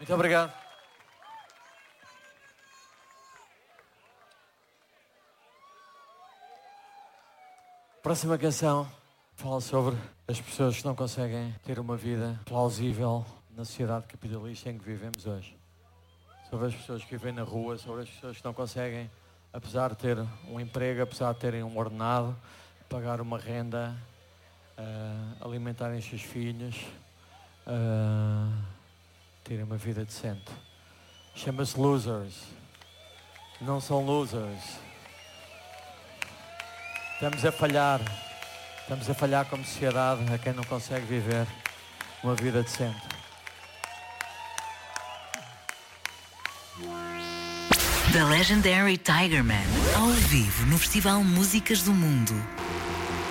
Muito obrigado. Próxima canção fala sobre as pessoas que não conseguem ter uma vida plausível na sociedade capitalista em que vivemos hoje. Sobre as pessoas que vivem na rua, sobre as pessoas que não conseguem, apesar de ter um emprego, apesar de terem um ordenado, pagar uma renda, alimentarem os seus filhos, terem uma vida decente. Chama-se Losers. Não são losers. Estamos a falhar como sociedade a quem não consegue viver uma vida decente. The Legendary Tigerman, ao vivo no Festival Músicas do Mundo.